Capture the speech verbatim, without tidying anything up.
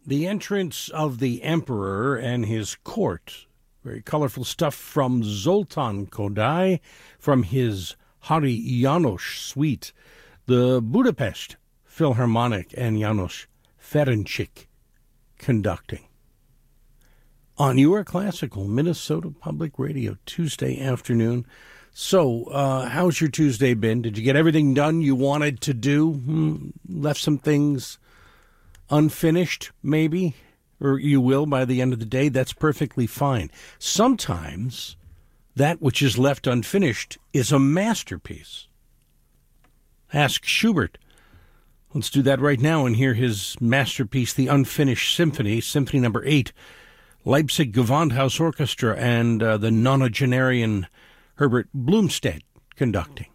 The entrance of the emperor and his court. Very colorful stuff from Zoltan Kodály, from his Hari János suite. The Budapest Philharmonic and János Ferencsik conducting. On Your Classical, Minnesota Public Radio, Tuesday afternoon. So, uh, how's your Tuesday been? Did you get everything done you wanted to do? Hmm, left some things unfinished, maybe? Or you will by the end of the day? That's perfectly fine. Sometimes that which is left unfinished is a masterpiece. Ask Schubert. Let's do that right now and hear his masterpiece, The Unfinished Symphony, Symphony Number eight, Leipzig Gewandhaus Orchestra, and uh, the nonagenarian Herbert Blumstedt conducting.